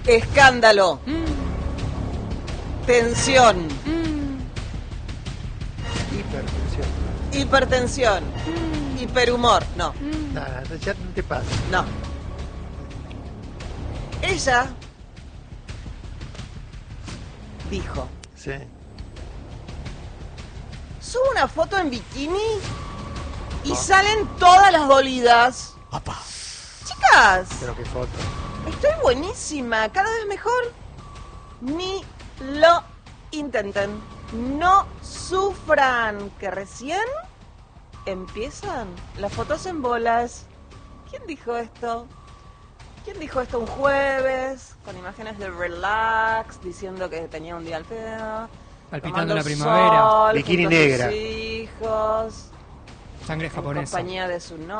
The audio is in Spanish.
Escándalo. Tensión. Hipertensión. Hipertensión. Hiperhumor. No, Nada, ya no te pasa. no. Ella dijo, Sí. subo una foto en bikini y salen todas las dolidas. Papá. Chicas, Pero qué foto. estoy buenísima, cada vez mejor. Ni lo intenten. No sufran, que recién empiezan las fotos en bolas. ¿Quién dijo esto? ¿Quién dijo esto un jueves? Con imágenes de relax, diciendo que tenía un día al pedo. Palpitando la tomando primavera. sol, Bikini junto a sus negra. hijos, Sangre en japonesa. compañía de su novio.